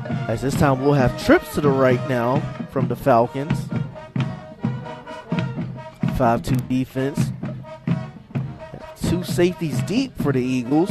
As this time we'll have trips to the right now from the Falcons. 5-2 defense. 2 safeties deep for the Eagles.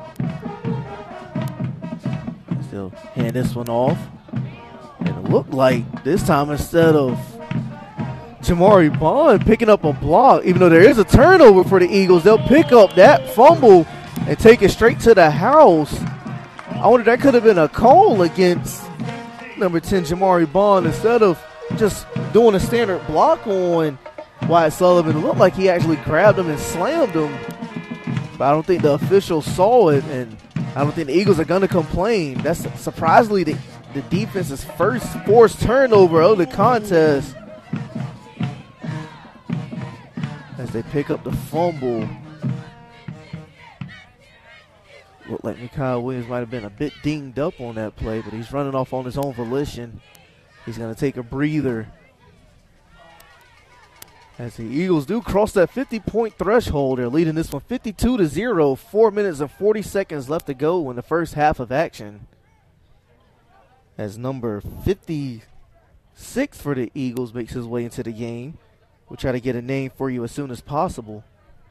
Still hand this one off. And it looked like this time instead of Jamari Bond picking up a block, even though there is a turnover for the Eagles, they'll pick up that fumble and take it straight to the house. I wonder if that could have been a call against number 10, Jamari Bond, instead of just doing a standard block on Wyatt Sullivan. It looked like he actually grabbed him and slammed him. But I don't think the officials saw it, and I don't think the Eagles are going to complain. That's surprisingly the defense's first forced turnover of the contest. As they pick up the fumble. Looked like Mikal Williams might have been a bit dinged up on that play, but he's running off on his own volition. He's going to take a breather. As the Eagles do cross that 50-point threshold, they're leading this one 52-0. 4 minutes and 40 seconds left to go in the first half of action. As number 56 for the Eagles makes his way into the game. We'll try to get a name for you as soon as possible.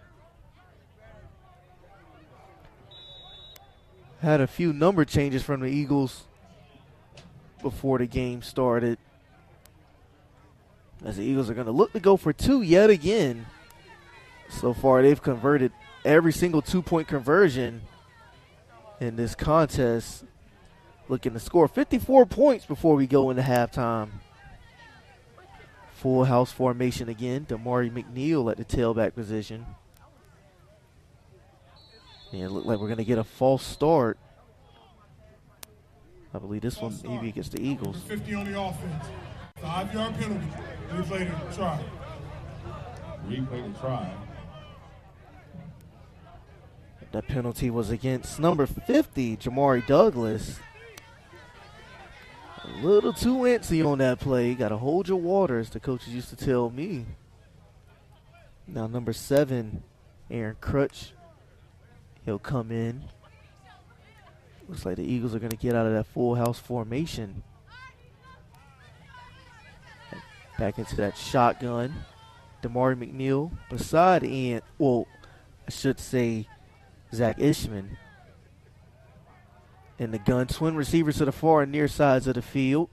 Had a few number changes from the Eagles before the game started. As the Eagles are going to look to go for 2 yet again. So far, they've converted every single 2-point conversion in this contest. Looking to score 54 points before we go into halftime. Full house formation again. Damari McNeil at the tailback position. And it looked like we're going to get a false start. I believe this one maybe against the Eagles. 50 on the offense. 5-yard penalty. Replay the try. Replay the try. That penalty was against number 50, Jamari Douglas. A little too antsy on that play. Got to hold your water, as the coaches used to tell me. Now number 7, Aaron Crutch. He'll come in. Looks like the Eagles are going to get out of that full house formation. Back into that shotgun. Damari McNeil beside I should say Zach Ishman. In the gun, twin receivers to the far and near sides of the field.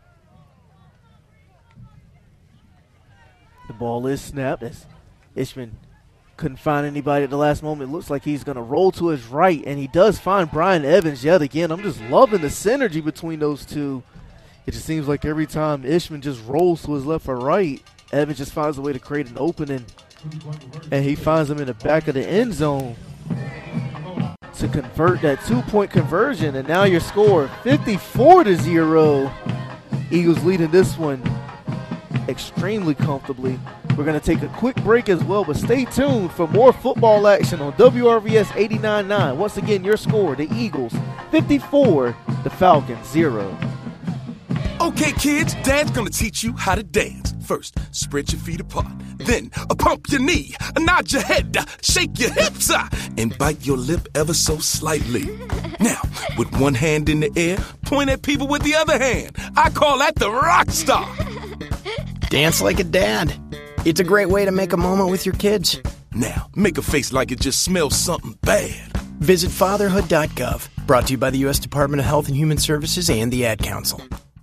The ball is snapped as Ishman couldn't find anybody at the last moment. It looks like he's going to roll to his right, and he does find Brian Evans yet again. I'm just loving the synergy between those two. It just seems like every time Ishman just rolls to his left or right, Evans just finds a way to create an opening, and he finds him in the back of the end zone to convert that 2-point conversion, and now your score 54-0. Eagles leading this one extremely comfortably. We're going to take a quick break as well, but stay tuned for more football action on WRVS 89.9. Once again, your score, the Eagles 54, the Falcons 0. Okay, kids, Dad's gonna teach you how to dance. First, spread your feet apart. Then, pump your knee, nod your head, shake your hips, and bite your lip ever so slightly. Now, with one hand in the air, point at people with the other hand. I call that the rock star. Dance like a dad. It's a great way to make a moment with your kids. Now, make a face like it just smells something bad. Visit fatherhood.gov. Brought to you by the U.S. Department of Health and Human Services and the Ad Council.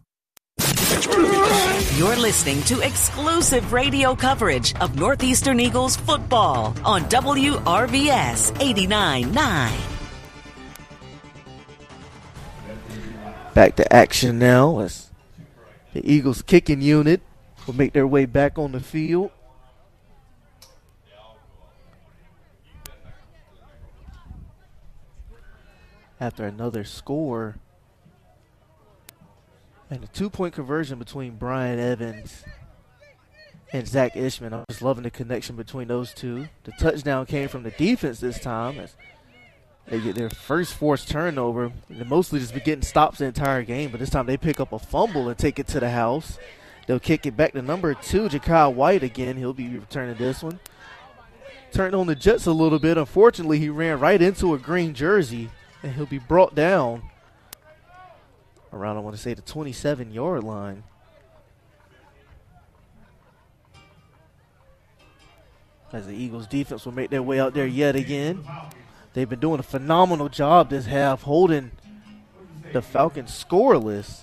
You're listening to exclusive radio coverage of Northeastern Eagles football on WRVS 89.9. Back to action now as the Eagles kicking unit will make their way back on the field. After another score. And a 2-point conversion between Brian Evans and Zach Ishman. I'm just loving the connection between those two. The touchdown came from the defense this time as they get their first forced turnover. They're mostly just been getting stops the entire game, but this time they pick up a fumble and take it to the house. They'll kick it back to number 2, Jakai White again. He'll be returning this one. Turned on the Jets a little bit. Unfortunately, he ran right into a green jersey, and he'll be brought down around, I want to say, the 27-yard line. As the Eagles defense will make their way out there yet again. They've been doing a phenomenal job this half, holding the Falcons scoreless.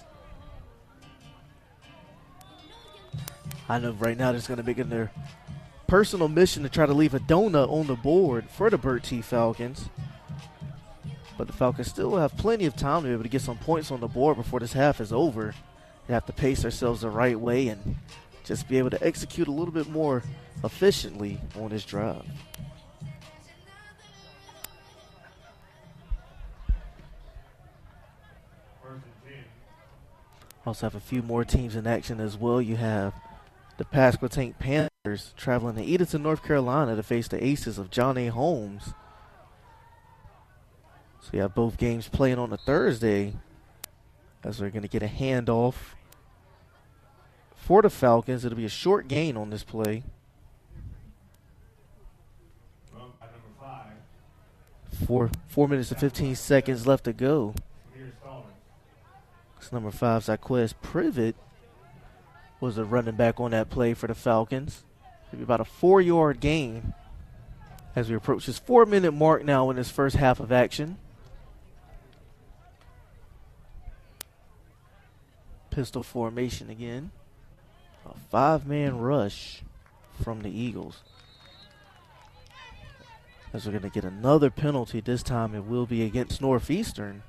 I know right now they're going to begin their personal mission to try to leave a donut on the board for the Burt T. Falcons. But the Falcons still have plenty of time to be able to get some points on the board before this half is over. They have to pace themselves the right way and just be able to execute a little bit more efficiently on this drive. Also have a few more teams in action as well. You have the Pasquotank Panthers traveling to Edenton, North Carolina to face the Aces of John A. Holmes. So you have both games playing on a Thursday as we're going to get a handoff for the Falcons. It'll be a short gain on this play. Four minutes and 15 seconds left to go. It's number 5, Zyquez Privet was the running back on that play for the Falcons. It'll be about a 4-yard gain as we approach this 4-minute mark now in this first half of action. Pistol formation again. A 5-man rush from the Eagles. As we're going to get another penalty. This time it will be against Northeastern.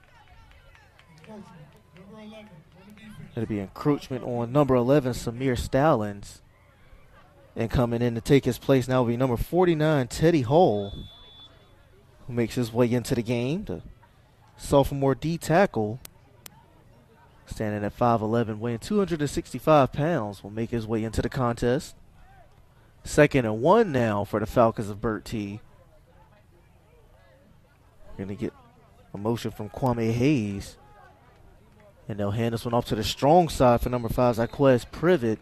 It'll be encroachment on number 11, Samir Stallings. And coming in to take his place now will be number 49, Teddy Hall, who makes his way into the game. The sophomore D tackle, standing at 5'11", weighing 265 pounds, will make his way into the contest. 2nd and 1 now for the Falcons of Burt T. We're going to get a motion from Kwame Hayes. And they'll hand this one off to the strong side for number 5, Zyquez Privet.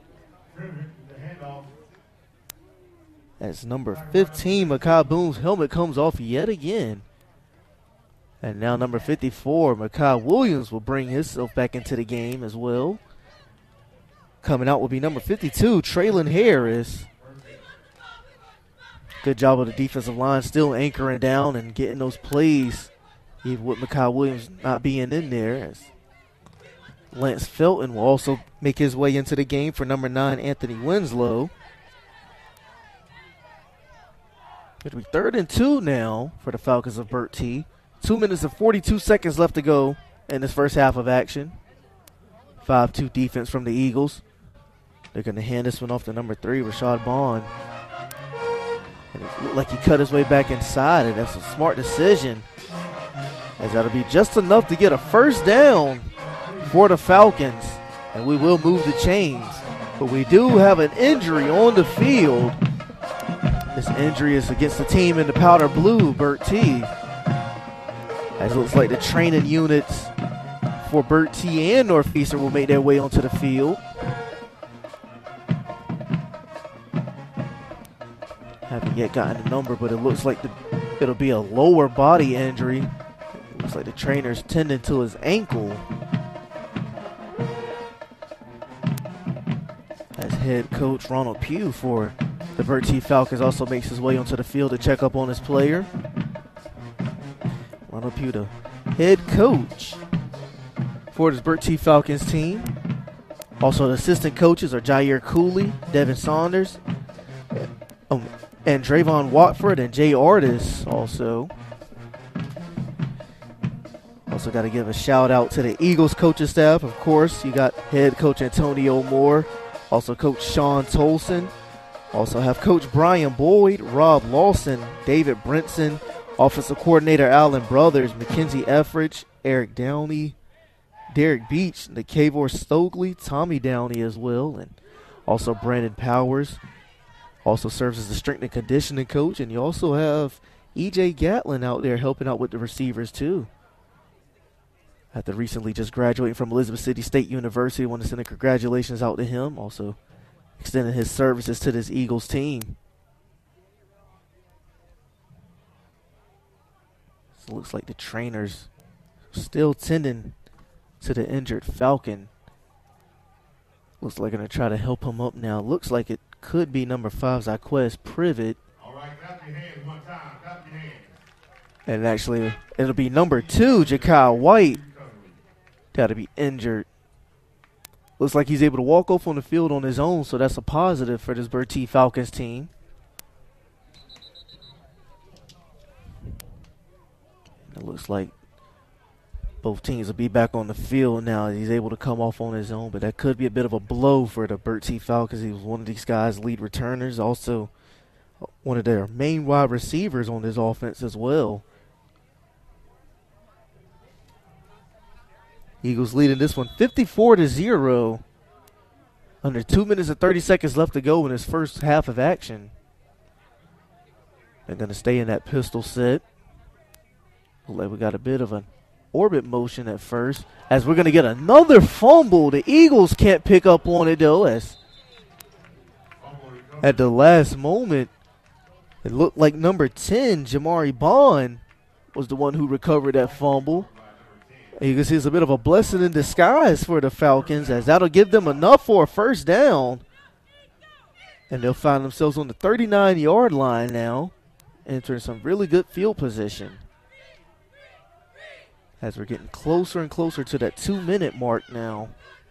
As number 15, Makai Boone's helmet comes off yet again. And now number 54, Makai Williams, will bring himself back into the game as well. Coming out will be number 52, Traylon Harris. Good job of the defensive line still anchoring down and getting those plays, even with Makai Williams not being in there. As Lance Felton will also make his way into the game for number 9, Anthony Winslow. It'll be 3rd and 2 now for the Falcons of Burt T. 2 minutes and 42 seconds left to go in this first half of action. 5-2 defense from the Eagles. They're going to hand this one off to number 3, Rashad Bond. And it looked like he cut his way back inside, and that's a smart decision, as that'll be just enough to get a first down for the Falcons, and we will move the chains. But we do have an injury on the field. This injury is against the team in the powder blue, Burt T. As it looks like the training units for Burt T and Northeastern will make their way onto the field. Haven't yet gotten a number, but it looks like it'll be a lower body injury. It looks like the trainer's tending to his ankle. As head coach Ronald Pugh for the Burt T Falcons also makes his way onto the field to check up on his player. Ronald Pugh, the head coach for this Burt T Falcons team. Also, the assistant coaches are Jair Cooley, Devin Saunders, and Drayvon Watford and Jay Artis also. Also got to give a shout out to the Eagles coaching staff. Of course, you got head coach Antonio Moore, also coach Sean Tolson. Also have coach Brian Boyd, Rob Lawson, David Brinson, offensive coordinator Alan Brothers, Mackenzie Effridge, Eric Downey, Derek Beach, Nikavor Stokely, Tommy Downey as well, and also Brandon Powers. Also serves as the strength and conditioning coach, and you also have E.J. Gatlin out there helping out with the receivers too. After recently just graduating from Elizabeth City State University, I want to send a congratulations out to him. Also extending his services to this Eagles team. So it looks like the trainers still tending to the injured Falcon. Looks like they're going to try to help him up now. Looks like it could be number 5, Zyquez Privet. All right, clap your hands one time. Clap your hands. And actually, it'll be number 2, Jakai White. Got to be injured. Looks like he's able to walk off on the field on his own, so that's a positive for this Bertie Falcons team. It looks like both teams will be back on the field now. He's able to come off on his own, but that could be a bit of a blow for the Bertie Falcons. He was one of these guys' lead returners, also one of their main wide receivers on this offense as well. Eagles leading this one 54-0. Under 2 minutes and 30 seconds left to go in this first half of action. They're going to stay in that pistol set. Look like we got a bit of an orbit motion at first, as we're going to get another fumble. The Eagles can't pick up on it, though, as at the last moment, it looked like number 10, Jamari Bond, was the one who recovered that fumble. And you can see it's a bit of a blessing in disguise for the Falcons, as that'll give them enough for a first down. And they'll find themselves on the 39-yard line now, entering some really good field position. As we're getting closer and closer to that 2-minute mark now.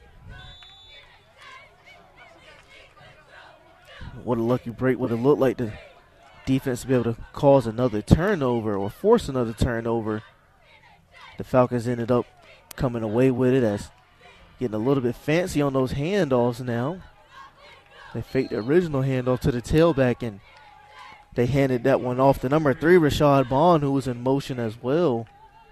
What a lucky break would have looked like the defense to be able to cause another turnover or force another turnover. The Falcons ended up coming away with it, as getting a little bit fancy on those handoffs now. They faked the original handoff to the tailback, and they handed that one off to number 3, Rashad Bond, who was in motion as well.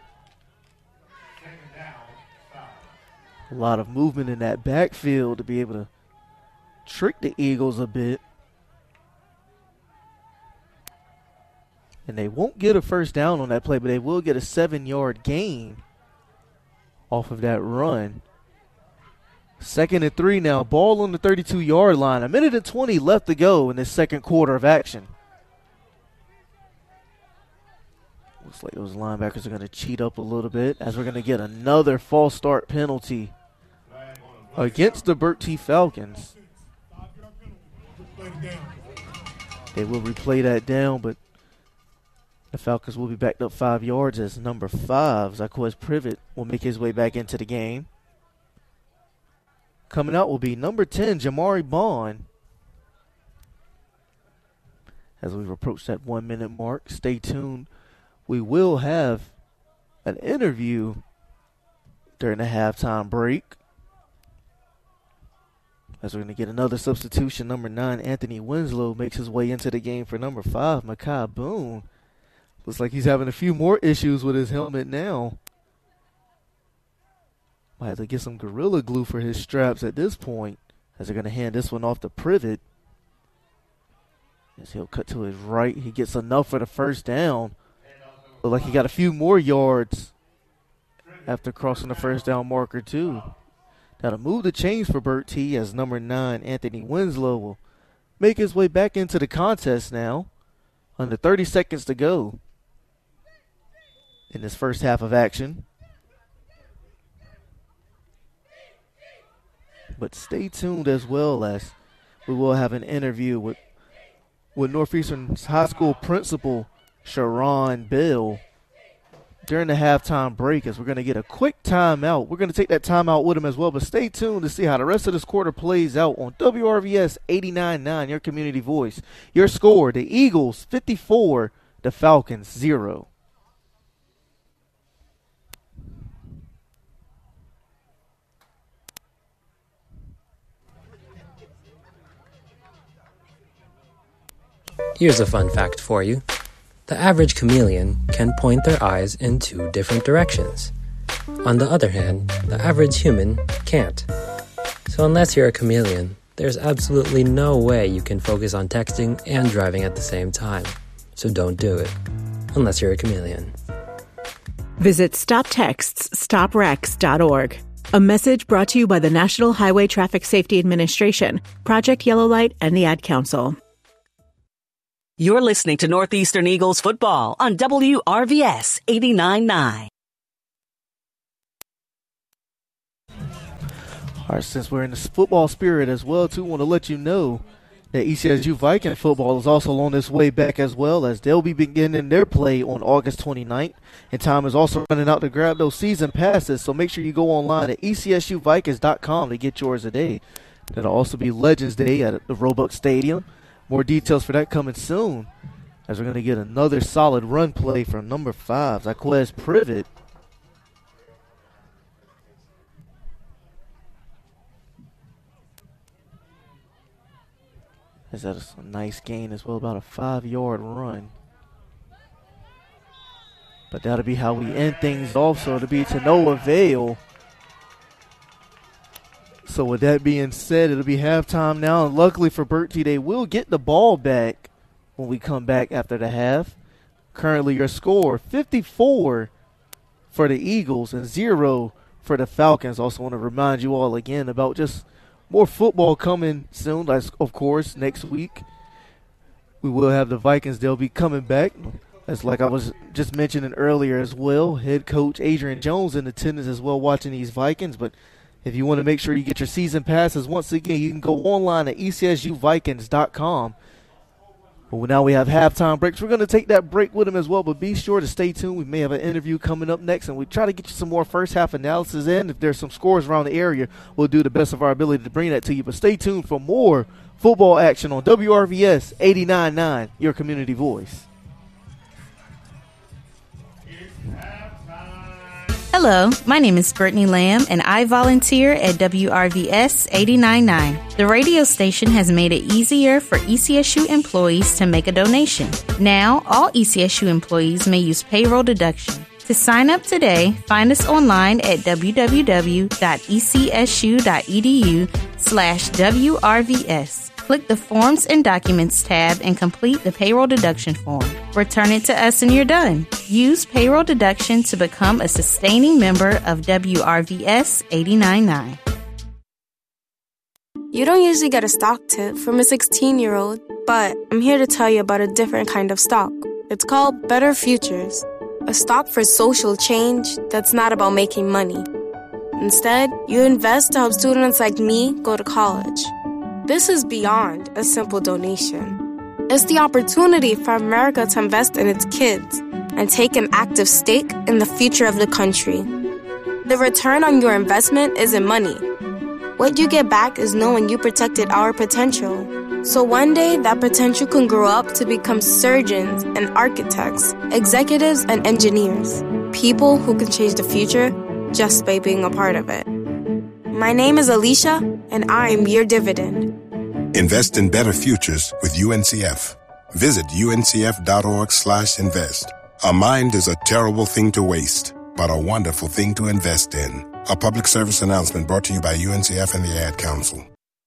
A lot of movement in that backfield to be able to trick the Eagles a bit. And they won't get a first down on that play, but they will get a 7-yard gain off of that run. 2nd and 3 now. Ball on the 32-yard line. 1 minute and 20 left to go in this second quarter of action. Looks like those linebackers are going to cheat up a little bit, as we're going to get another false start penalty against the Bertie Falcons. They will replay that down, but the Falcons will be backed up 5 yards, as number 5, Zyquez Privet, will make his way back into the game. Coming out will be number 10, Jamari Bond. As we approach that 1-minute mark, stay tuned. We will have an interview during the halftime break, as we're going to get another substitution. Number 9, Anthony Winslow, makes his way into the game for number 5, Makai Boone. Looks like he's having a few more issues with his helmet now. Might have to get some Gorilla Glue for his straps at this point, as they're going to hand this one off to Privet. As he'll cut to his right. He gets enough for the first down. Look like he got a few more yards after crossing the first down marker too. That'll move the chains for Bertie, as number 9, Anthony Winslow, will make his way back into the contest now. Under 30 seconds to go in this first half of action. But stay tuned as well, as we will have an interview with Northeastern's high school principal, Sharon Bell, during the halftime break, as we're going to get a quick timeout. We're going to take that timeout with him as well, but stay tuned to see how the rest of this quarter plays out on WRVS 89.9, your community voice. Your score, the Eagles 54, the Falcons 0. Here's a fun fact for you. The average chameleon can point their eyes in 2 different directions. On the other hand, the average human can't. So unless you're a chameleon, there's absolutely no way you can focus on texting and driving at the same time. So don't do it, unless you're a chameleon. Visit StopTextsStopWrecks.org. A message brought to you by the National Highway Traffic Safety Administration, Project Yellow Light, and the Ad Council. You're listening to Northeastern Eagles football on WRVS 89.9. All right, since we're in the football spirit as well, too, want to let you know that ECSU Viking football is also on its way back as well, as they'll be beginning their play on August 29th. And time is also running out to grab those season passes, so make sure you go online at ECSUVikings.com to get yours today. That'll also be Legends Day at the Roebuck Stadium. More details for that coming soon, as we're going to get another solid run play from number 5, Zyquez Privet. Is that a nice gain as well, about a 5-yard run. But that'll be how we end things off, so it'll be to no avail. So with that being said, it'll be halftime now, and luckily for Bertie, they will get the ball back when we come back after the half. Currently your score, 54 for the Eagles and 0 for the Falcons. Also want to remind you all again about just more football coming soon, like, of course, next week. We will have the Vikings. They'll be coming back. As like I was just mentioning earlier as well, head coach Adrian Jones in attendance as well watching these Vikings. But if you want to make sure you get your season passes, once again, you can go online at ECSUVikings.com. But now we have halftime breaks. We're going to take that break with them as well, but be sure to stay tuned. We may have an interview coming up next, and we try to get you some more first half analysis in. If there's some scores around the area, we'll do the best of our ability to bring that to you. But stay tuned for more football action on WRVS 89.9, your community voice. Hello, my name is Brittany Lamb, and I volunteer at WRVS 89.9. The radio station has made it easier for ECSU employees to make a donation. Now, all ECSU employees may use payroll deduction. To sign up today, find us online at www.ecsu.edu/WRVS. Click the Forms and Documents tab and complete the payroll deduction form. Return it to us and you're done. Use payroll deduction to become a sustaining member of WRVS 89.9. You don't usually get a stock tip from a 16-year-old, but I'm here to tell you about a different kind of stock. It's called Better Futures, a stock for social change that's not about making money. Instead, you invest to help students like me go to college. This is beyond a simple donation. It's the opportunity for America to invest in its kids and take an active stake in the future of the country. The return on your investment isn't money. What you get back is knowing you protected our potential. So one day, that potential can grow up to become surgeons and architects, executives and engineers, people who can change the future just by being a part of it. My name is Alicia, and I'm your dividend. Invest in better futures with UNCF. Visit uncf.org/invest. A mind is a terrible thing to waste, but a wonderful thing to invest in. A public service announcement brought to you by UNCF and the Ad Council.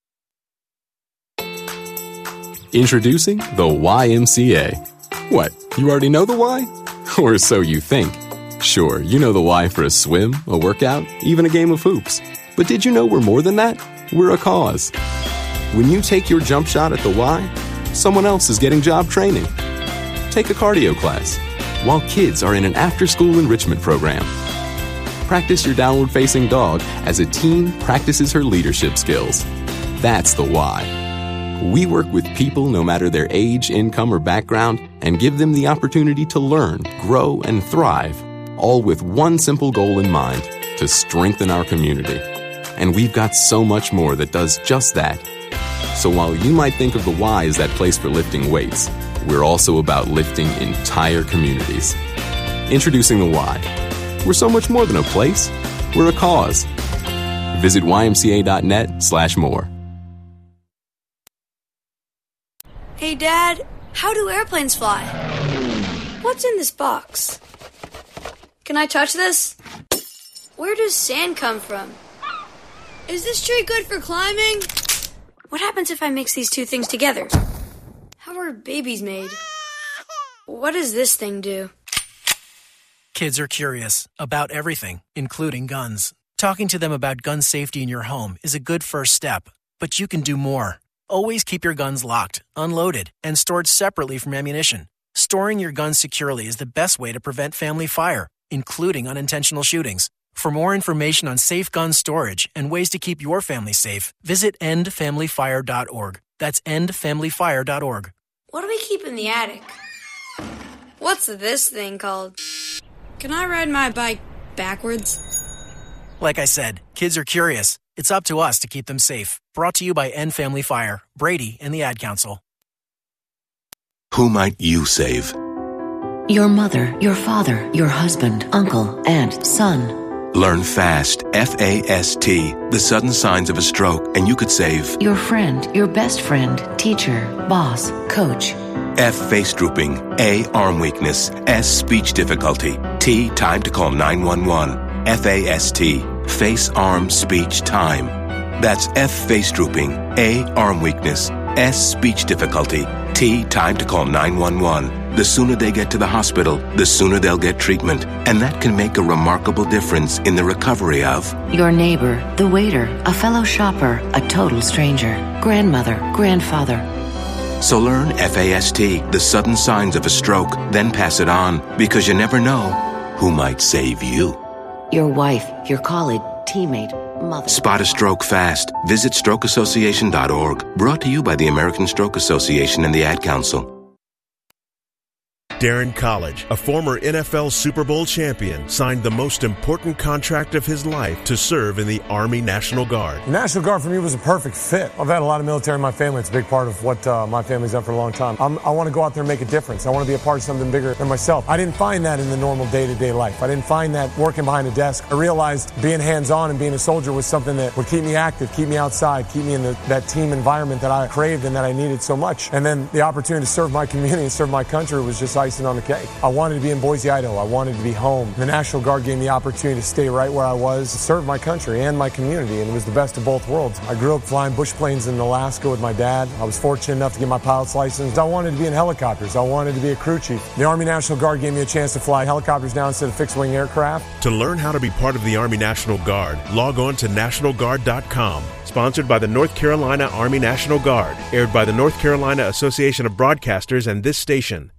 Introducing the YMCA. What, you already know the why? Or so you think. Sure, you know the why for a swim, a workout, even a game of hoops. But did you know we're more than that? We're a cause. When you take your jump shot at the Y, someone else is getting job training. Take a cardio class, while kids are in an after-school enrichment program. Practice your downward-facing dog as a teen practices her leadership skills. That's the why. We work with people no matter their age, income, or background and give them the opportunity to learn, grow, and thrive, all with one simple goal in mind, to strengthen our community. And we've got so much more that does just that. So while you might think of the Y as that place for lifting weights, we're also about lifting entire communities. Introducing the Y. We're so much more than a place. We're a cause. Visit ymca.net/more. Hey, Dad, how do airplanes fly? What's in this box? Can I touch this? Where does sand come from? Is this tree good for climbing? What happens if I mix these two things together? How are babies made? What does this thing do? Kids are curious about everything, including guns. Talking to them about gun safety in your home is a good first step, but you can do more. Always keep your guns locked, unloaded, and stored separately from ammunition. Storing your guns securely is the best way to prevent family fire, including unintentional shootings. For more information on safe gun storage and ways to keep your family safe, visit endfamilyfire.org. That's endfamilyfire.org. What do we keep in the attic? What's this thing called? Can I ride my bike backwards? Like I said, kids are curious. It's up to us to keep them safe. Brought to you by End Family Fire, Brady, and the Ad Council. Who might you save? Your mother, your father, your husband, uncle, aunt, son. Learn FAST, F-A-S-T, the sudden signs of a stroke, and you could save your friend, your best friend, teacher, boss, coach. F, face drooping. A, arm weakness. S, speech difficulty. T, time to call 911. F-A-S-T, face, arm, speech, time. That's F, face drooping. A, arm weakness. S, speech difficulty. T, time to call 911. The sooner they get to the hospital, the sooner they'll get treatment. And that can make a remarkable difference in the recovery of your neighbor, the waiter, a fellow shopper, a total stranger, grandmother, grandfather. So learn FAST, the sudden signs of a stroke, then pass it on, because you never know who might save you. Your wife, your colleague, teammate, mother. Spot a stroke fast. Visit strokeassociation.org. Brought to you by the American Stroke Association and the Ad Council. Darren College, a former NFL Super Bowl champion, signed the most important contract of his life to serve in the Army National Guard. The National Guard for me was a perfect fit. I've had a lot of military in my family. It's a big part of what my family's done for a long time. I want to go out there and make a difference. I want to be a part of something bigger than myself. I didn't find that in the normal day-to-day life. I didn't find that working behind a desk. I realized being hands-on and being a soldier was something that would keep me active, keep me outside, keep me in that team environment that I craved and that I needed so much. And then the opportunity to serve my community and serve my country was just icing on the cake. I wanted to be in Boise, Idaho. I wanted to be home. The National Guard gave me the opportunity to stay right where I was, to serve my country and my community, and it was the best of both worlds. I grew up flying bush planes in Alaska with my dad. I was fortunate enough to get my pilot's license. I wanted to be in helicopters. I wanted to be a crew chief. The Army National Guard gave me a chance to fly helicopters now instead of fixed-wing aircraft. To learn how to be part of the Army National Guard, log on to nationalguard.com. Sponsored by the North Carolina Army National Guard. Aired by the North Carolina Association of Broadcasters and this station.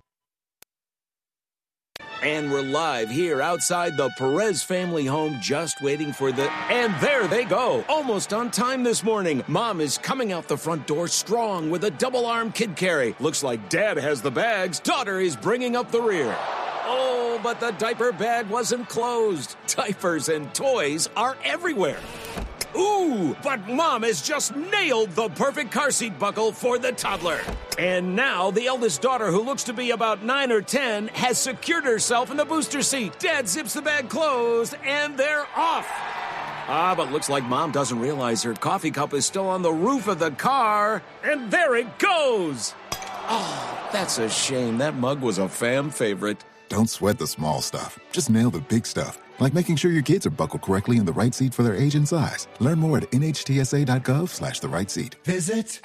And we're live here outside the Perez family home, just waiting for the... And there they go, almost on time this morning. Mom is coming out the front door strong with a double-arm kid carry. Looks like Dad has the bags. Daughter is bringing up the rear. Oh, but the diaper bag wasn't closed. Diapers and toys are everywhere. Ooh, but Mom has just nailed the perfect car seat buckle for the toddler. And now the eldest daughter, who looks to be about 9 or 10, has secured herself in the booster seat. Dad zips the bag closed, and they're off. But looks like Mom doesn't realize her coffee cup is still on the roof of the car. And there it goes. Oh, that's a shame. That mug was a fam favorite. Don't sweat the small stuff. Just nail the big stuff. Like making sure your kids are buckled correctly in the right seat for their age and size. Learn more at nhtsa.gov/the right seat. Visit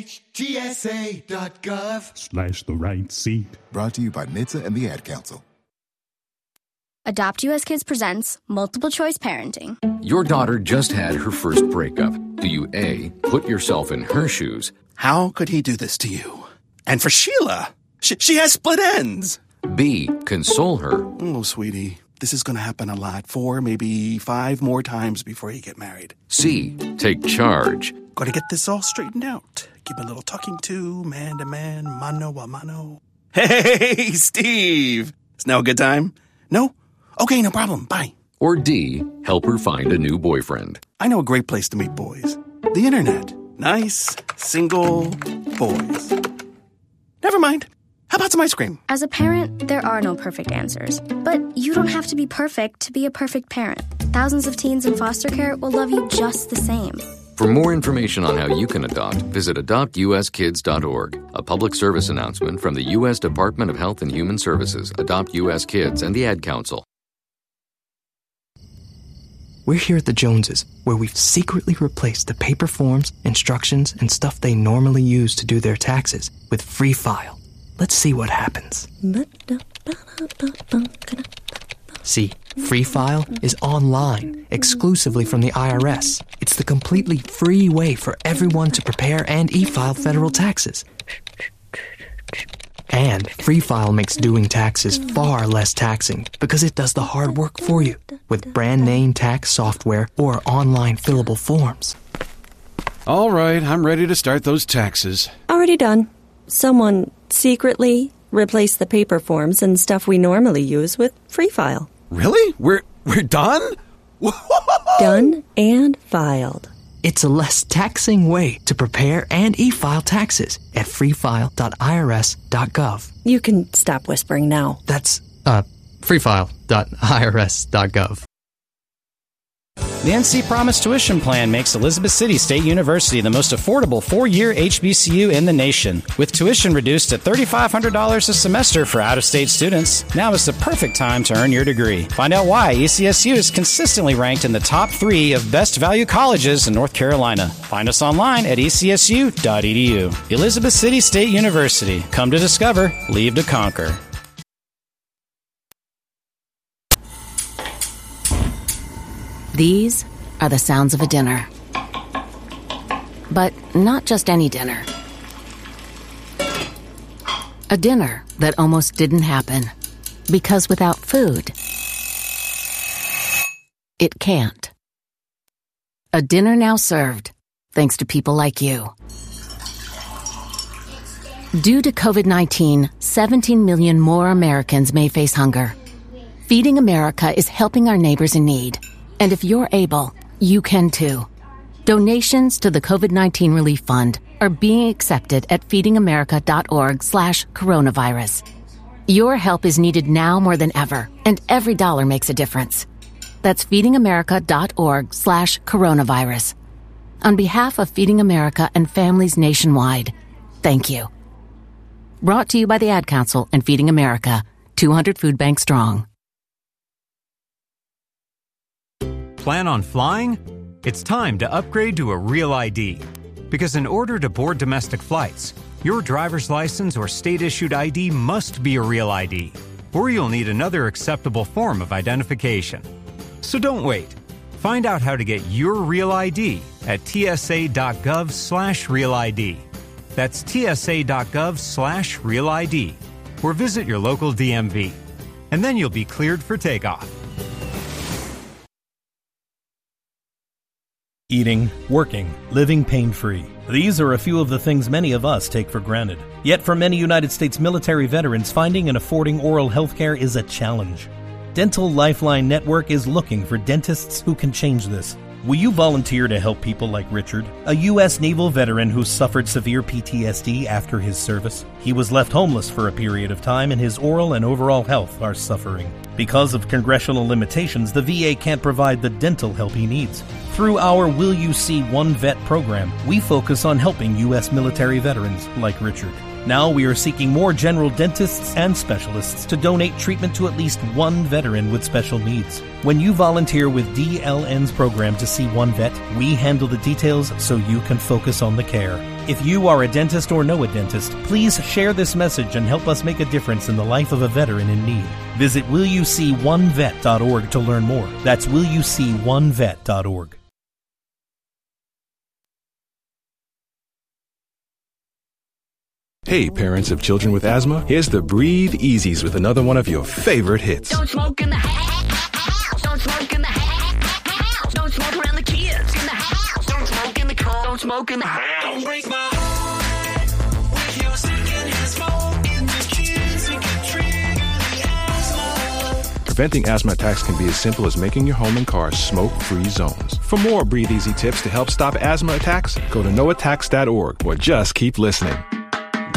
nhtsa.gov/the right seat. Brought to you by NHTSA and the Ad Council. Adopt US Kids presents Multiple Choice Parenting. Your daughter just had her first breakup. Do you A, put yourself in her shoes? How could he do this to you? And for Sheila, she has split ends. B, console her. Oh, sweetie, this is going to happen a lot. 4, maybe 5 more times before you get married. C, take charge. Got to get this all straightened out. Give a little talking to, man to man, mano a mano. Hey, Steve! Is now a good time? No? Okay, no problem. Bye. Or D, help her find a new boyfriend. I know a great place to meet boys. The internet. Nice, single boys. Never mind. How about some ice cream? As a parent, there are no perfect answers. But you don't have to be perfect to be a perfect parent. Thousands of teens in foster care will love you just the same. For more information on how you can adopt, visit adoptuskids.org. A public service announcement from the U.S. Department of Health and Human Services, Adopt U.S. Kids, and the Ad Council. We're here at the Joneses, where we've secretly replaced the paper forms, instructions, and stuff they normally use to do their taxes with Free File. Let's see what happens. See, Free File is online, exclusively from the IRS. It's the completely free way for everyone to prepare and e-file federal taxes. And Free File makes doing taxes far less taxing because it does the hard work for you with brand name tax software or online fillable forms. All right, I'm ready to start those taxes. Already done. Someone secretly replaced the paper forms and stuff we normally use with Free File. Really? We're done? Done and filed. It's a less taxing way to prepare and e-file taxes at freefile.irs.gov. You can stop whispering now. That's freefile.irs.gov. The NC Promise Tuition Plan makes Elizabeth City State University the most affordable 4-year HBCU in the nation. With tuition reduced to $3,500 a semester for out-of-state students, now is the perfect time to earn your degree. Find out why ECSU is consistently ranked in the top 3 of best value colleges in North Carolina. Find us online at ecsu.edu. Elizabeth City State University. Come to discover, leave to conquer. These are the sounds of a dinner. But not just any dinner. A dinner that almost didn't happen. Because without food, it can't. A dinner now served, thanks to people like you. Due to COVID-19, 17 million more Americans may face hunger. Feeding America is helping our neighbors in need. And if you're able, you can too. Donations to the COVID-19 Relief Fund are being accepted at feedingamerica.org/coronavirus. Your help is needed now more than ever, and every dollar makes a difference. That's feedingamerica.org/coronavirus. On behalf of Feeding America and families nationwide, thank you. Brought to you by the Ad Council and Feeding America, 200 Food Banks strong. Plan on flying? It's time to upgrade to a Real ID. Because in order to board domestic flights, your driver's license or state-issued ID must be a Real ID, or you'll need another acceptable form of identification. So don't wait. Find out how to get your Real ID at tsa.gov/Real ID. That's tsa.gov/Real ID, or visit your local DMV. And then you'll be cleared for takeoff. Eating, working, living pain-free. These are a few of the things many of us take for granted. Yet for many United States military veterans, finding and affording oral health care is a challenge. Dental Lifeline Network is looking for dentists who can change this. Will you volunteer to help people like Richard, a U.S. naval veteran who suffered severe PTSD after his service? He was left homeless for a period of time, and his oral and overall health are suffering. Because of congressional limitations, the VA can't provide the dental help he needs. Through our Will You See One Vet program, we focus on helping U.S. military veterans like Richard. Now we are seeking more general dentists and specialists to donate treatment to at least one veteran with special needs. When you volunteer with DLN's program to see one vet, we handle the details so you can focus on the care. If you are a dentist or know a dentist, please share this message and help us make a difference in the life of a veteran in need. Visit willyouseeonevet.org to learn more. That's willyouseeonevet.org. Hey, parents of children with asthma, here's the Breathe Easies with another one of your favorite hits. Don't smoke in the house. Don't smoke in the house. Don't smoke around the kids in the house. Don't smoke in the car. Don't smoke in the house. Don't break my heart with your secondhand smoke in the kids and can trigger the asthma. Preventing asthma attacks can be as simple as making your home and car smoke-free zones. For more Breathe Easy tips to help stop asthma attacks, go to noattacks.org or just keep listening.